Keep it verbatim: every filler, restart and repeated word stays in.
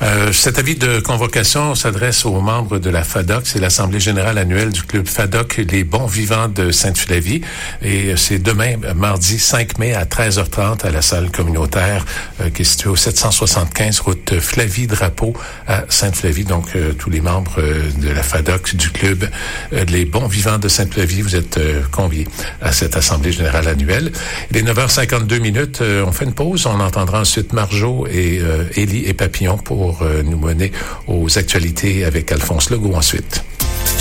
Euh, cet avis de convocation s'adresse aux membres de la FADOC, c'est l'Assemblée générale annuelle du club FADOC Les Bons Vivants de Sainte-Flavie. Et c'est demain, mardi cinq mai à treize heures trente à la salle communautaire euh, qui est située au sept cent soixante-quinze route Flavie-Drapeau à Sainte-Flavie. Donc, euh, tous les membres euh, de la FADOC, du club euh, Les Bons Vivants de Sainte-Flavie, vous êtes euh, conviés à cette Assemblée générale annuelle. Il est neuf heures cinquante-deux minutes. Euh, on fait une pause. On entendra ensuite Marjo et euh, Élie et Papillon pour euh, nous mener aux actualités avec Alphonse Legault ensuite.